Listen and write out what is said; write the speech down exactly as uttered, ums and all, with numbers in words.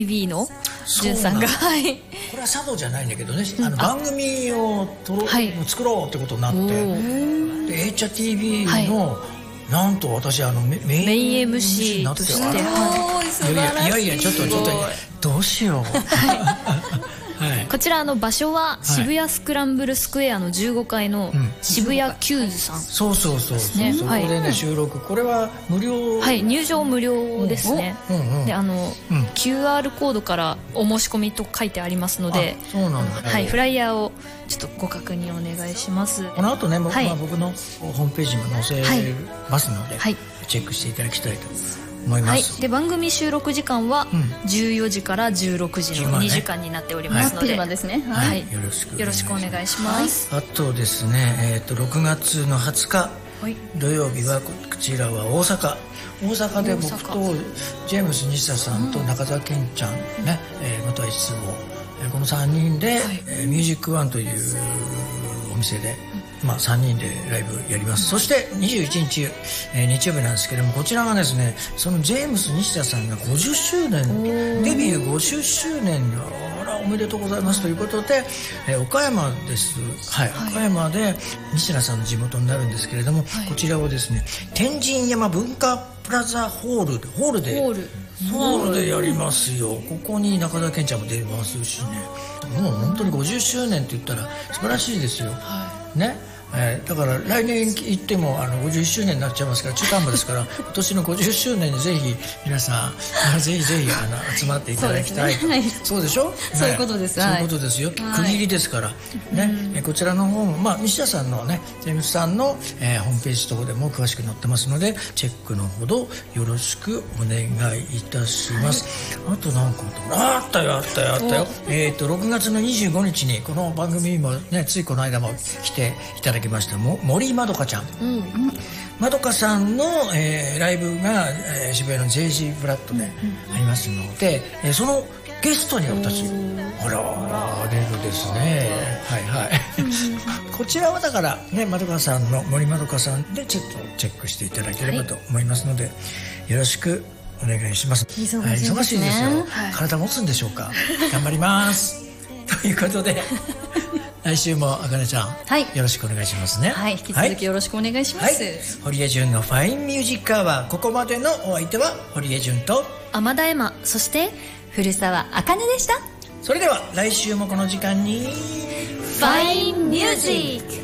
ティービー のじゅんさんが、はい、 これは茶道じゃないんだけどね、あの番組をとろ、はい、作ろうってことになって、で エイチエーティービー の、はい、なんと私あのメイン メイン エムシー として、 いやいやいやちょっとちょっとどうしようはい、こちらあの場所は渋谷スクランブルスクエアのじゅうごかいの渋谷キューズさん、うん、 そうそうそうそう、そこでね収録、これは無料、 はい、入場無料ですね、うんうん、であの、うん、キューアール コードからお申し込みと書いてありますので、 そうなんだ、 はい、フライヤーをちょっとご確認お願いします。 この後ね、はい、まあ、僕のホームページにも載せますので、はい、チェックしていただきたいと思います。 はい、で番組収録時間はじゅうよじからじゅうろくじのにじかんになっておりますので、はい、ですね、はい、よろしくよろしくお願いします。 あとですね、えー、とろくがつのはつか、はい、土曜日はこちらは大阪大阪で僕とジェームス西田さんと中澤健ちゃんね、うん、えー、元一坪、えー、このさんにんで、はい、えー、ミュージックワンというお店で、まあ、さんにんでライブやります、うん、そしてにじゅういちにち、えー、日曜日なんですけれども、こちらがですね、そのジェームス西田さんがごじゅっしゅうねん、デビューごじゅっしゅうねんにおめでとうございますということで、えー、岡山です、はい、はい、岡山で西田さんの地元になるんですけれども、はい、こちらをですね、天神山文化プラザホールでホールでホールホールでやりますよ。ここに中田健ちゃんも出ますしね、もう本当にごじゅっしゅうねんって言ったら素晴らしいですよ、はい、ね、えー、だから来年行ってもあのごじゅっしゅうねんになっちゃいますから、中途半端ですから今年のごじゅっしゅうねんにぜひ皆さんぜひぜひあの集まっていただきたいと。そうですね、はい、そうでしょ、ね、 そういうことです、 そういうことですよ、はい、区切りですから、ね、うん、こちらの方も、まあ、西田さんのね、ジェームスさんの、えー、ホームページとかでも詳しく載ってますので、チェックのほどよろしくお願いいたします、はい、あと何かあったよあったよあったよ、えー、とろくがつのにじゅうごにちにこの番組にもね、ついこの間も来ていただきました森まどかちゃん、うんうん、まどかさんの、えー、ライブが、えー、渋谷の ジェイジー フラットでありますので、うんうん、えー、そのゲストに私あら出るですね、はいはいこちらはだからね、まどかさんの森まどかさんでちょっとチェックしていただければと思いますので、はい、よろしくお願いします。 忙しいですね、はい、忙しいですよ、 はい、体持つんでしょうか頑張りますということで来週もあかねちゃん、はい、よろしくお願いしますね。 はい、引き続きよろしくお願いします、はいはい、 堀江純のファインミュージックアワー、ここまでのお相手は堀江純と天田恵麻、そして古澤あかねでした。 それでは来週もこの時間にファインミュージック。